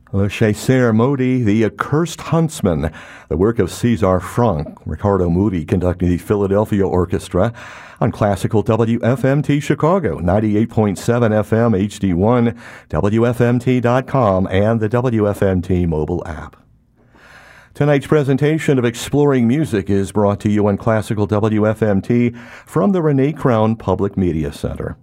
Le Chasseur Maudit, The Accursed Huntsman, the work of Cesar Franck, Ricardo Muti conducting the Philadelphia Orchestra on classical WFMT Chicago, 98.7 FM HD1, WFMT.com, and the WFMT mobile app. Tonight's presentation of Exploring Music is brought to you on Classical WFMT from the Renee Crown Public Media Center.